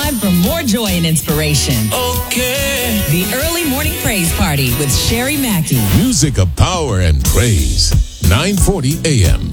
time for more joy and inspiration. Okay. The Early Morning Praise Party with Sherry Mackey. Music of power and praise. 9:40 a.m.